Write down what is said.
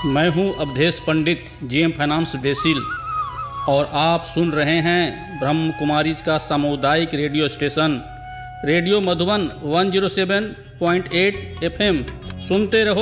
मैं हूं अवधेश पंडित, GM finance BECIL, और आप सुन रहे हैं ब्रह्म कुमारीज का सामुदायिक radio station radio Madhuban 107.8 FM। सुनते रहो,